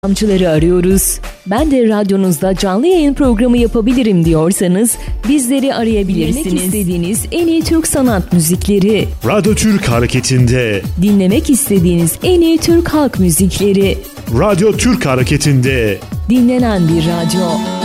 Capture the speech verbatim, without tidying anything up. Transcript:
Programcıları arıyoruz. Ben de radyonuzda canlı yayın programı yapabilirim diyorsanız bizleri arayabilirsiniz. Dinlemek istediğiniz en iyi Türk sanat müzikleri. Radyo Türk Hareketi'nde. Dinlemek istediğiniz en iyi Türk halk müzikleri. Radyo Türk Hareketi'nde. Dinlenen bir radyo.